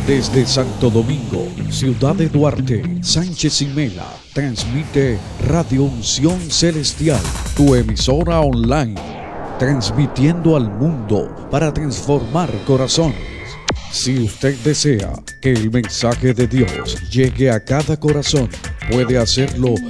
Desde Santo Domingo, Ciudad de Duarte, Sánchez y Mela, transmite Radio Unción Celestial, tu emisora online, transmitiendo al mundo para transformar corazones. Si usted desea que el mensaje de Dios llegue a cada corazón, puede hacerlo